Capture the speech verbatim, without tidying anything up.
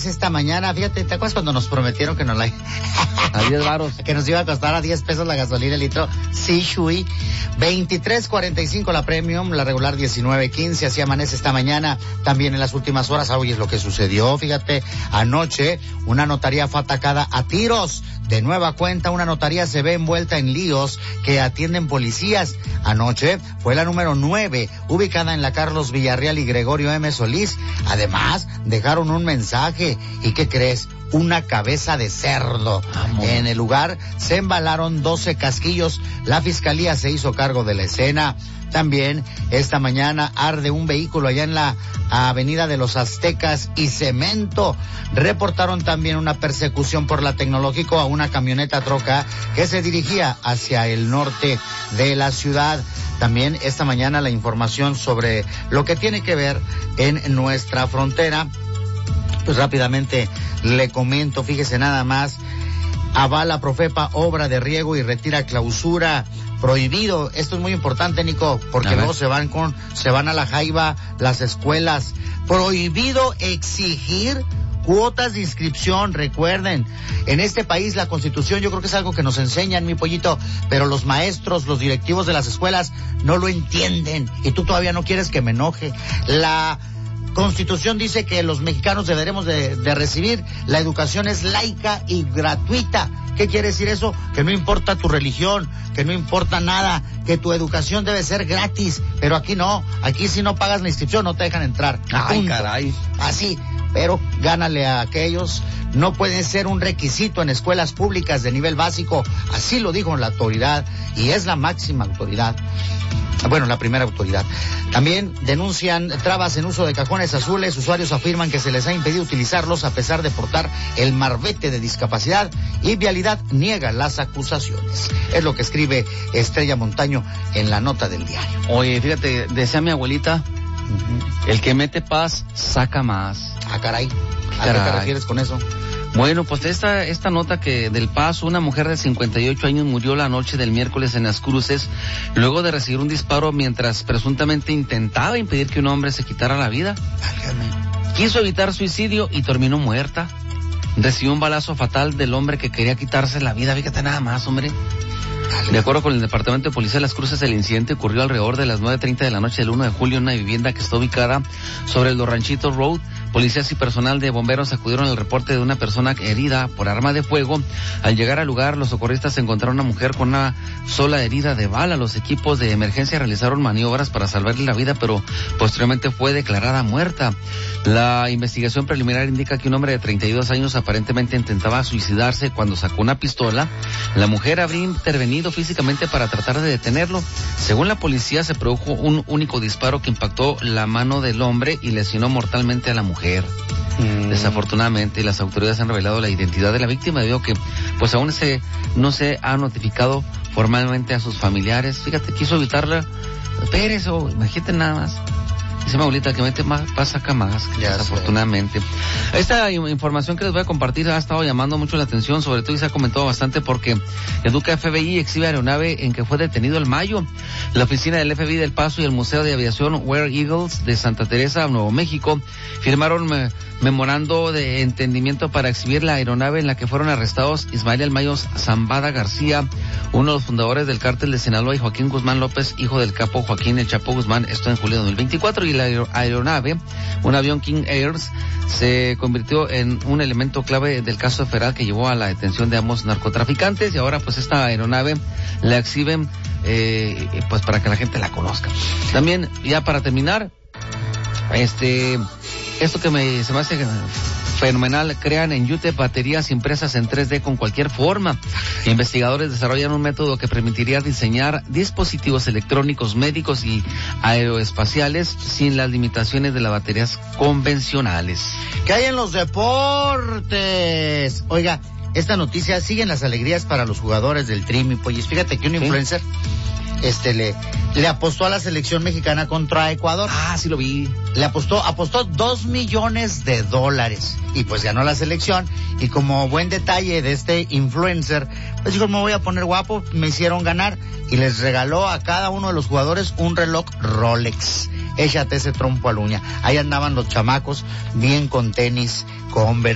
amanece esta mañana. Fíjate, ¿te acuerdas cuando nos prometieron que nos la... a diez varos. que nos iba a costar a diez pesos la gasolina el litro? Sí, Shui. veintitrés cuarenta y cinco la premium, la regular diecinueve quince. Así amanece esta mañana. También en las últimas horas, hoy es lo que sucedió. Fíjate, anoche una notaría fue atacada a tiros. De nueva cuenta, una notaría se ve envuelta en líos que atienden policías. Anoche fue la número nueve, ubicada en la Carlos Villarreal y Gregorio M. Solís. Además, dejaron un mensaje. ¿Y qué crees? Una cabeza de cerdo. Vamos. En el lugar se embalaron doce casquillos. La fiscalía se hizo cargo de la escena. También esta mañana arde un vehículo allá en la Avenida de los Aztecas y Cemento. Reportaron también una persecución por la Tecnológico a una camioneta troca que se dirigía hacia el norte de la ciudad. También esta mañana la información sobre lo que tiene que ver en nuestra frontera. Pues rápidamente le comento, fíjese nada más. Avala Profepa obra de riego y retira clausura. Prohibido, esto es muy importante, Nico, porque luego se van con, se van a la jaiba las escuelas. Prohibido exigir cuotas de inscripción, recuerden, en este país la Constitución yo creo que es algo que nos enseñan, mi pollito, pero los maestros, los directivos de las escuelas no lo entienden y tú todavía no quieres que me enoje. La Constitución dice que los mexicanos deberemos de, de recibir, la educación es laica y gratuita. ¿Qué quiere decir eso? Que no importa tu religión, que no importa nada, que tu educación debe ser gratis, pero aquí no, aquí si no pagas la inscripción no te dejan entrar. Ay, punto. Caray. Así, pero gánale a aquellos, no puede ser un requisito en escuelas públicas de nivel básico, así lo dijo la autoridad, y es la máxima autoridad. Bueno, la primera autoridad. También denuncian trabas en uso de cajones azules. Usuarios afirman que se les ha impedido utilizarlos a pesar de portar el marbete de discapacidad y Vialidad niega las acusaciones. Es lo que escribe Estrella Montaño en la nota del diario. Oye, fíjate, decía mi abuelita, uh-huh. el que mete paz saca más. Ah, caray. ¿A caray. qué te refieres con eso? Bueno, pues esta esta nota que del Paso, una mujer de cincuenta y ocho años murió la noche del miércoles en Las Cruces luego de recibir un disparo mientras presuntamente intentaba impedir que un hombre se quitara la vida. Válgame. Quiso evitar suicidio y terminó muerta. Recibió un balazo fatal del hombre que quería quitarse la vida. Fíjate nada más, hombre. De acuerdo con el Departamento de Policía de Las Cruces, el incidente ocurrió alrededor de las nueve treinta de la noche del uno de julio en una vivienda que está ubicada sobre el Los Ranchitos Road. Policías y personal de bomberos acudieron al reporte de una persona herida por arma de fuego. Al llegar al lugar, los socorristas encontraron a una mujer con una sola herida de bala. Los equipos de emergencia realizaron maniobras para salvarle la vida, pero posteriormente fue declarada muerta. La investigación preliminar indica que un hombre de treinta y dos años aparentemente intentaba suicidarse cuando sacó una pistola. La mujer habría intervenido físicamente para tratar de detenerlo. Según la policía, se produjo un único disparo que impactó la mano del hombre y lesionó mortalmente a la mujer. Mm. Desafortunadamente, las autoridades han revelado la identidad de la víctima debido a que pues aún se, no se ha notificado formalmente a sus familiares. Fíjate, quiso evitarla. Espérese, oh, imagínate nada más. Dice mi abuelita que mete más, pasa acá más, ya desafortunadamente. Sé. Esta información que les voy a compartir ha estado llamando mucho la atención, sobre todo y se ha comentado bastante porque Educa F B I exhibe aeronave en que fue detenido el mayo. La oficina del F B I del Paso y el Museo de Aviación War Eagles de Santa Teresa, Nuevo México, firmaron me, memorando de entendimiento para exhibir la aeronave en la que fueron arrestados Ismael El Mayo Zambada García, uno de los fundadores del cártel de Sinaloa, y Joaquín Guzmán López, hijo del capo Joaquín El Chapo Guzmán, esto en julio de dos mil veinticuatro, y la aeronave, un avión King Airs, se convirtió en un elemento clave del caso federal que llevó a la detención de ambos narcotraficantes, y ahora pues esta aeronave la exhiben eh, pues para que la gente la conozca. También, ya para terminar, este esto que me se me hace fenomenal, crean en U T E P baterías impresas en tres D con cualquier forma. Investigadores desarrollan un método que permitiría diseñar dispositivos electrónicos médicos y aeroespaciales sin las limitaciones de las baterías convencionales. ¿Qué hay en los deportes? Oiga, esta noticia, siguen las alegrías para los jugadores del Tri, mi pollis. Fíjate que un influencer ¿Sí? este le le apostó a la selección mexicana contra Ecuador. Ah, sí lo vi. Le apostó, apostó dos millones de dólares y pues ganó la selección. Y como buen detalle de este influencer, pues dijo, me voy a poner guapo, me hicieron ganar y les regaló a cada uno de los jugadores un reloj Rolex. Échate ese trompo a la uña. Ahí andaban los chamacos bien con tenis, con